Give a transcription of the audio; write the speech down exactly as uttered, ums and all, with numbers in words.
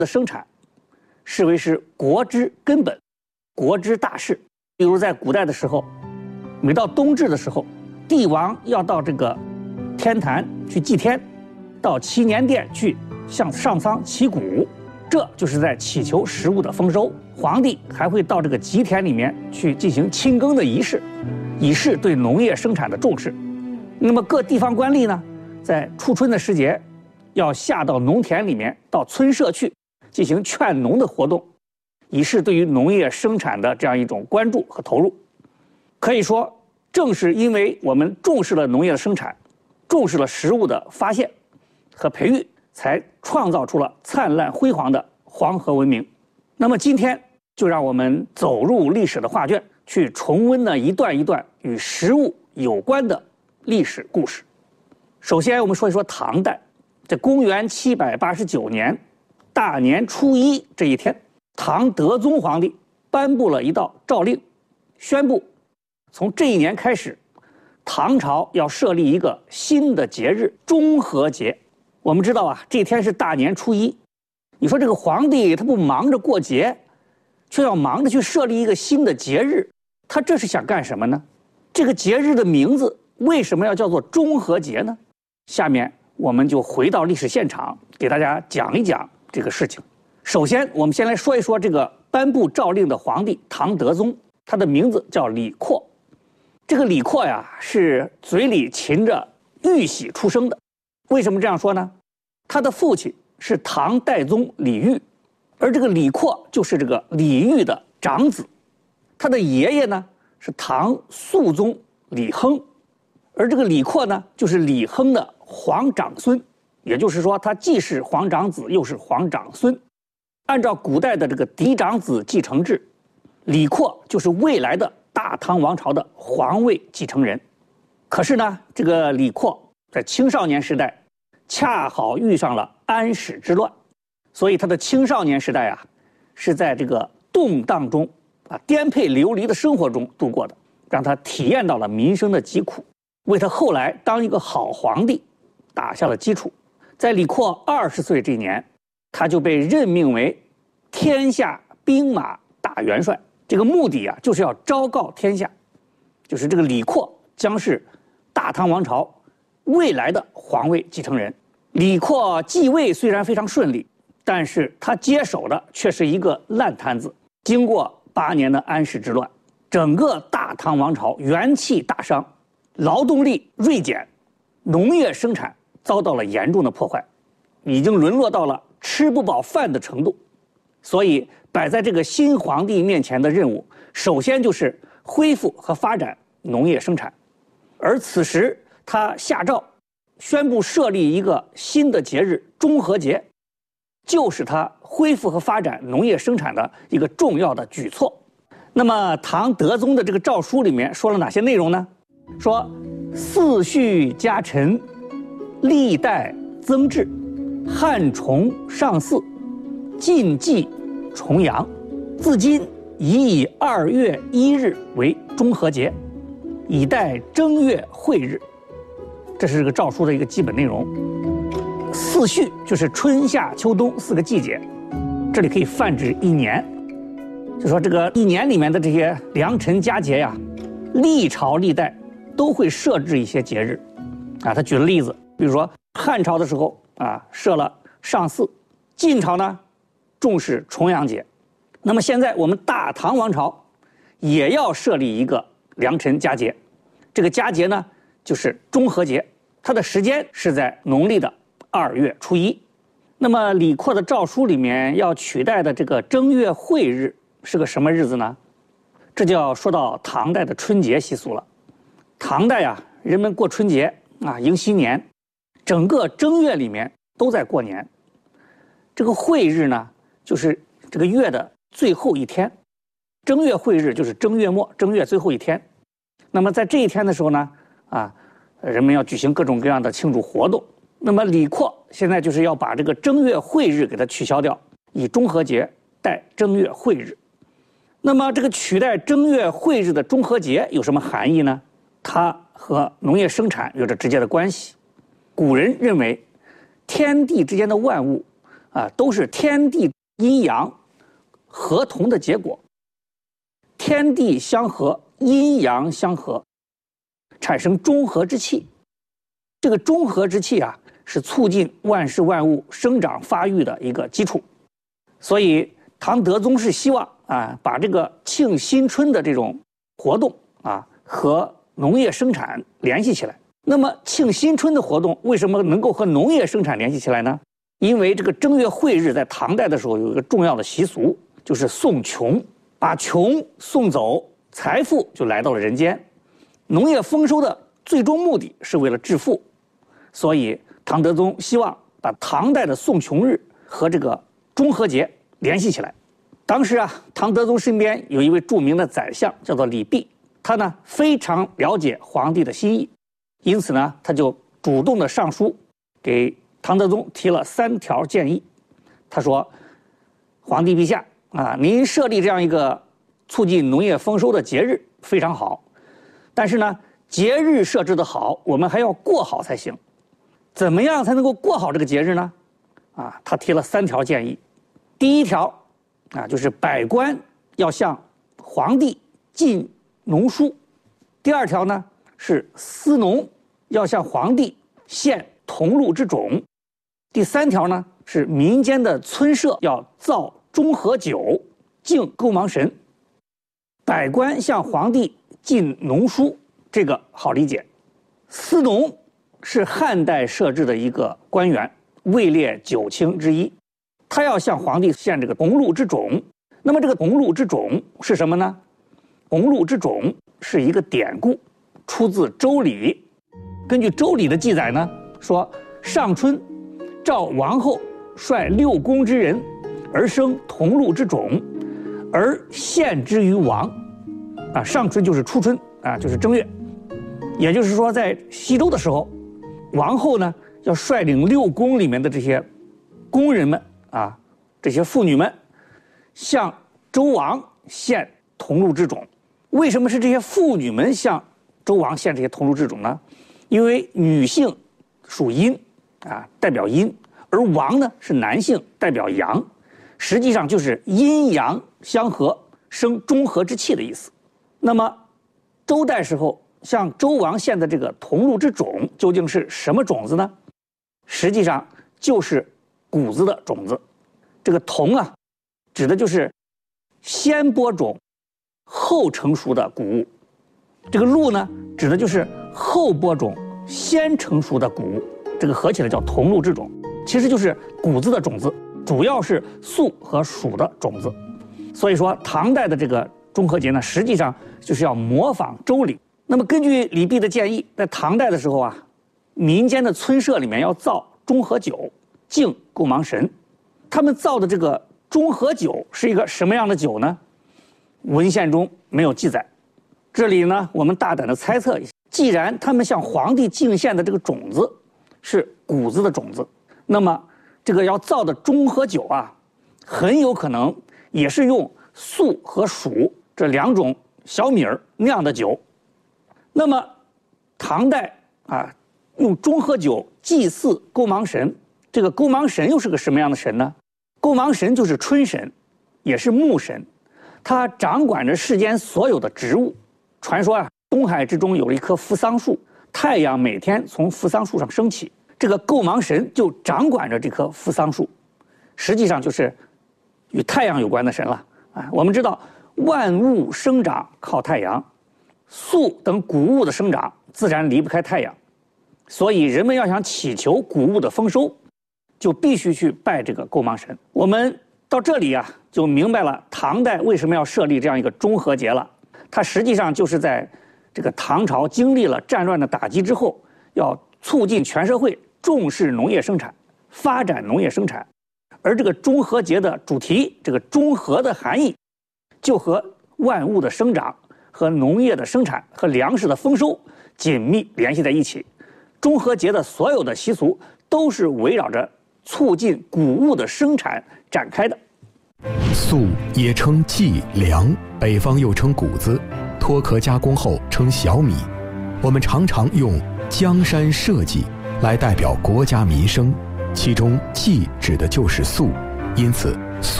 的生产视为是国之根本、国之大事。比如在古代的时候，每到冬至的时候，帝王要到这个天坛去祭天，到祈年殿去向上苍祈谷，这就是在祈求食物的丰收。皇帝还会到这个吉田里面去进行亲耕的仪式，以示对农业生产的重视。那么各地方官吏呢，在初春的时节，要下到农田里面，到村社去进行劝农的活动，以示对于农业生产的这样一种关注和投入。可以说，正是因为我们重视了农业的生产，重视了食物的发现和培育，才创造出了灿烂辉煌的黄河文明。那么今天就让我们走入历史的画卷，去重温那一段一段与食物有关的历史故事。首先我们说一说唐代，在公元七百八十九年大年初一这一天，唐德宗皇帝颁布了一道诏令，宣布从这一年开始，唐朝要设立一个新的节日——中和节。我们知道啊，这天是大年初一，你说这个皇帝他不忙着过节，却要忙着去设立一个新的节日，他这是想干什么呢？这个节日的名字为什么要叫做中和节呢？下面我们就回到历史现场，给大家讲一讲这个事情。首先，我们先来说一说这个颁布诏令的皇帝唐德宗，他的名字叫李阔。这个李阔呀，是嘴里噙着玉玺出生的。为什么这样说呢？他的父亲是唐代宗李煜，而这个李阔就是这个李煜的长子。他的爷爷呢是唐肃宗李亨，而这个李阔呢就是李亨的皇长孙，也就是说他既是皇长子又是皇长孙。按照古代的这个嫡长子继承制，李阔就是未来的大唐王朝的皇位继承人。可是呢，这个李阔在青少年时代恰好遇上了安史之乱，所以他的青少年时代啊是在这个动荡中啊颠沛流离的生活中度过的，让他体验到了民生的疾苦，为他后来当一个好皇帝打下了基础。在李阔二十岁这年，他就被任命为天下兵马大元帅。这个目的啊，就是要昭告天下，就是这个李阔将是大唐王朝未来的皇位继承人。李阔继位虽然非常顺利，但是他接手的却是一个烂摊子。经过八年的安史之乱，整个大唐王朝元气大伤，劳动力锐减，农业生产遭到了严重的破坏，已经沦落到了吃不饱饭的程度。所以摆在这个新皇帝面前的任务，首先就是恢复和发展农业生产。而此时他下诏宣布设立一个新的节日——中和节，就是他恢复和发展农业生产的一个重要的举措。那么唐德宗的这个诏书里面说了哪些内容呢？说四序加陈，历代增制，汉崇上巳，晋祭重阳，自今已以二月一日为中和节，以待正月会日。这是这个诏书的一个基本内容。四序就是春夏秋冬四个季节，这里可以泛指一年。就说这个一年里面的这些良辰佳节呀，历朝历代都会设置一些节日啊。他举了例子，比如说汉朝的时候啊，设了上巳；晋朝呢重视重阳节。那么现在我们大唐王朝也要设立一个良辰佳节，这个佳节呢就是中和节，它的时间是在农历的二月初一。那么李阔的诏书里面要取代的这个正月会日是个什么日子呢？这就要说到唐代的春节习俗了。唐代啊，人们过春节啊，迎新年，整个正月里面都在过年。这个会日呢，就是这个月的最后一天，正月会日就是正月末，正月最后一天。那么在这一天的时候呢，啊，人们要举行各种各样的庆祝活动。那么李阔现在就是要把这个正月会日给它取消掉，以中和节代正月会日。那么这个取代正月会日的中和节有什么含义呢？它和农业生产有着直接的关系。古人认为，天地之间的万物啊，都是天地阴阳合同的结果。天地相合，阴阳相合，产生中和之气。这个中和之气啊，是促进万事万物生长发育的一个基础。所以唐德宗是希望啊，把这个庆新春的这种活动啊和农业生产联系起来。那么庆新春的活动为什么能够和农业生产联系起来呢？因为这个正月晦日在唐代的时候有一个重要的习俗，就是送穷，把穷送走，财富就来到了人间。农业丰收的最终目的是为了致富，所以唐德宗希望把唐代的送穷日和这个中和节联系起来。当时啊，唐德宗身边有一位著名的宰相，叫做李泌，他呢非常了解皇帝的心意，因此呢，他就主动的上书给唐德宗提了三条建议。他说：“皇帝陛下啊，您设立这样一个促进农业丰收的节日非常好，但是呢，节日设置的好，我们还要过好才行。怎么样才能够过好这个节日呢？啊，他提了三条建议。第一条啊，就是百官要向皇帝进农书；第二条呢，是司农要向皇帝献桐露之种；第三条呢，是民间的村社要造中和酒，敬勾芒神。百官向皇帝进农书，这个好理解。司农是汉代设置的一个官员，位列九卿之一，他要向皇帝献这个桐露之种。那么这个桐露之种是什么呢？桐露之种是一个典故，出自《周礼》。根据《周礼》的记载呢，说上春，赵王后率六宫之人而生桐露之种，而献之于王。啊，上春就是初春啊，就是正月。也就是说，在西周的时候，王后呢要率领六宫里面的这些宫人们啊，这些妇女们，向周王献桐露之种。为什么是这些妇女们向周王献这些桐露之种呢？因为女性属阴啊，代表阴，而王呢是男性，代表阳，实际上就是阴阳相合，生中和之气的意思。那么周代时候向周王献的这个桐露之种究竟是什么种子呢？实际上就是谷子的种子。这个桐啊，指的就是先播种后成熟的谷物；这个露呢，指的就是后播种先成熟的谷物。这个合起来叫桐露之种，其实就是谷子的种子，主要是粟和黍的种子。所以说，唐代的这个中和节呢，实际上就是要模仿周礼。那么根据李泌的建议，在唐代的时候啊，民间的村社里面要造中和酒，敬勾芒神。他们造的这个中和酒是一个什么样的酒呢？文献中没有记载。这里呢，我们大胆的猜测一下，既然他们向皇帝进献的这个种子是谷子的种子，那么这个要造的中和酒啊，很有可能也是用粟和黍这两种小米儿酿的酒。那么唐代啊，用中和酒祭祀勾芒神，这个勾芒神又是个什么样的神呢？勾芒神就是春神，也是木神，他掌管着世间所有的植物。传说啊，东海之中有一棵扶桑树，太阳每天从扶桑树上升起，这个勾芒神就掌管着这棵扶桑树，实际上就是与太阳有关的神了啊。我们知道万物生长靠太阳，粟等谷物的生长自然离不开太阳，所以人们要想祈求谷物的丰收，就必须去拜这个勾芒神。我们到这里啊，就明白了唐代为什么要设立这样一个中和节了。它实际上就是在这个唐朝经历了战乱的打击之后，要促进全社会重视农业生产，发展农业生产。而这个中和节的主题，这个中和的含义，就和万物的生长和农业的生产和粮食的丰收紧密联系在一起。中和节的所有的习俗都是围绕着促进谷物的生产展开的。 粟也称稷粮，北方又称谷子，脱壳加工后称小米。我们常常用江山社稷来代表国家民生， 其中“祭”指的就是素，因此